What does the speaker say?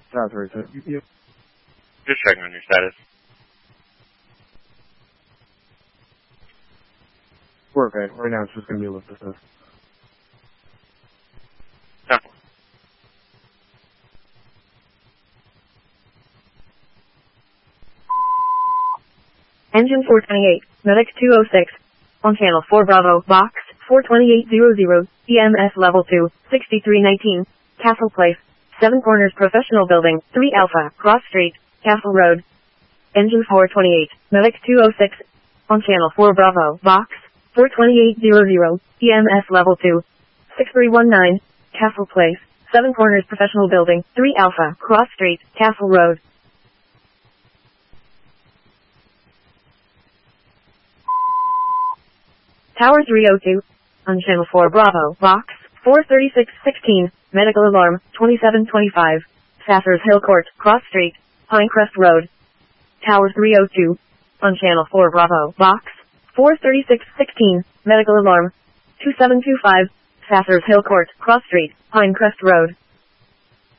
That's right. Yep. Just checking on your status. We're okay. Right now it's just going to be a lift assist. No. Engine 428, Medic 206. On channel 4 Bravo, box 42800, EMS level 2, 6319, Castle Place, 7 Corners Professional Building, 3 Alpha, Cross Street, Castle Road. Engine 428, Medic 206. On channel 4 Bravo, box 42800, EMS level 2, 6319, Castle Place, 7 Corners Professional Building, 3 Alpha, Cross Street, Castle Road. Tower 302, on channel 4 Bravo, box 43616, medical alarm 2725, Sassers Hill Court, Cross Street, Pinecrest Road. Tower 302, on channel 4 Bravo, box 43616, medical alarm 2725, Sassers Hill Court, Cross Street, Pinecrest Road.